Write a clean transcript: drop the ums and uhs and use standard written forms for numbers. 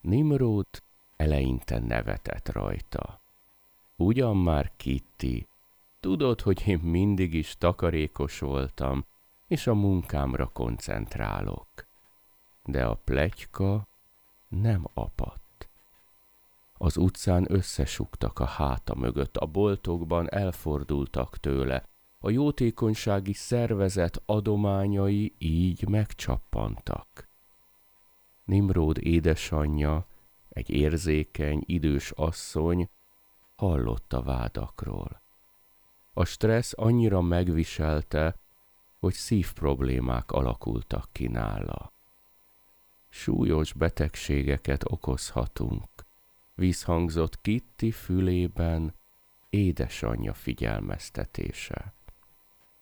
Nimród eleinte nevetett rajta. Ugyan már, Kitty, tudod, hogy én mindig is takarékos voltam, és a munkámra koncentrálok. De a pletyka nem apadt. Az utcán összesugtak a háta mögött, a boltokban elfordultak tőle, a jótékonysági szervezet adományai így megcsappantak. Nimród édesanyja, egy érzékeny, idős asszony, hallott a vádakról. A stressz annyira megviselte, hogy szívproblémák alakultak ki nála. Súlyos betegségeket okozhatunk, visszhangzott Kitty fülében édesanyja figyelmeztetése.